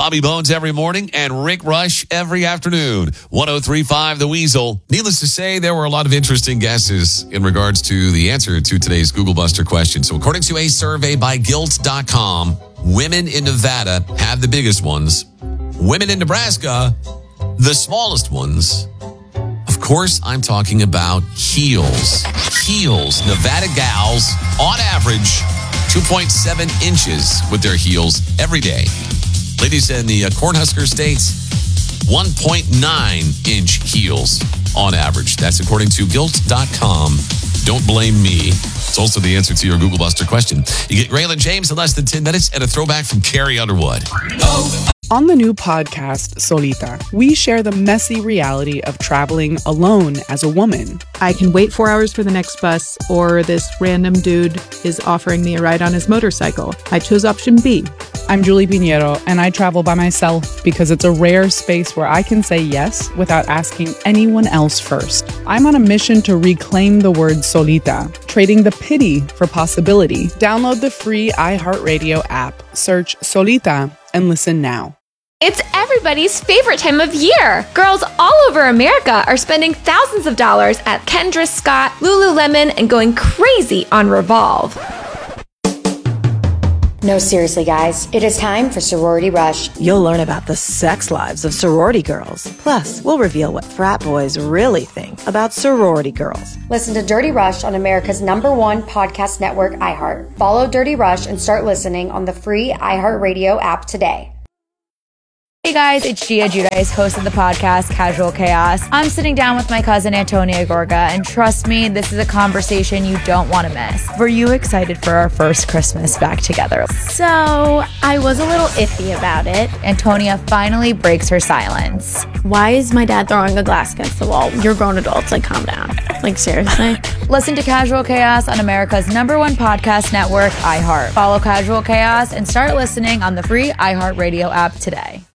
Bobby Bones every morning and Rick Rush every afternoon. 103.5 The Weasel. Needless to say, there were a lot of interesting guesses in regards to the answer to today's Google Buster question. So according to a survey by Gilt.com, women in Nevada have the biggest ones. Women in Nebraska, the smallest ones. Of course, I'm talking about heels. Heels. Nevada gals, on average, 2.7 inches with their heels every day. Ladies in the Cornhusker states, 1.9-inch heels on average. That's according to Gilt.com. Don't blame me. It's also the answer to your Google Buster question. You get Raylan James in less than 10 minutes and a throwback from Carrie Underwood. On the new podcast, Solita, we share the messy reality of traveling alone as a woman. I can wait 4 hours for the next bus, or this random dude is offering me a ride on his motorcycle. I chose option B. I'm Julie Pinheiro, and I travel by myself because it's a rare space where I can say yes without asking anyone else first. I'm on a mission to reclaim the word solita, trading the pity for possibility. Download the free iHeartRadio app, search Solita, and listen now. It's everybody's favorite time of year. Girls all over America are spending thousands of dollars at Kendra Scott, Lululemon, and going crazy on Revolve. No, seriously, guys. It is time for Sorority Rush. You'll learn about the sex lives of sorority girls. Plus, we'll reveal what frat boys really think about sorority girls. Listen to Dirty Rush on America's #1 podcast network, iHeart. Follow Dirty Rush and start listening on the free iHeartRadio app today. Hey guys, it's Gia Giudice, host of the podcast Casual Chaos. I'm sitting down with my cousin Antonia Gorga, and trust me, this is a conversation you don't want to miss. Were you excited for our first Christmas back together? So, I was a little iffy about it. Antonia finally breaks her silence. Why is my dad throwing a glass against the wall? You're grown adults, like calm down. Like seriously? Listen to Casual Chaos on America's #1 podcast network, iHeart. Follow Casual Chaos and start listening on the free iHeartRadio app today.